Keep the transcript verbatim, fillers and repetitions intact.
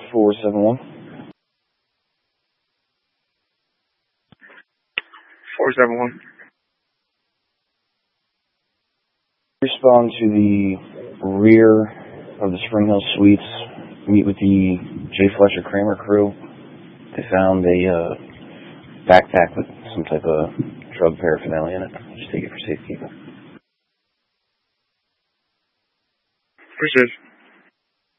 four seven one. four seven one. Respond to the rear of the Spring Hill Suites. Meet with the J. Fletcher Kramer crew. They found a uh, backpack with some type of drug paraphernalia in it. Just take it for safekeeping. Appreciate it.